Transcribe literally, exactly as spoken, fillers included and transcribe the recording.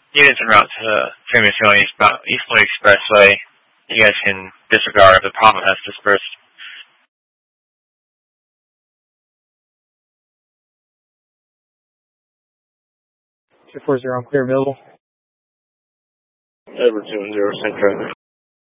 Units en route to Freeman Field eastbound, Eastwood Expressway. You guys can disregard if the problem has dispersed. two four zero, clear available. Edward two one zero, same traffic.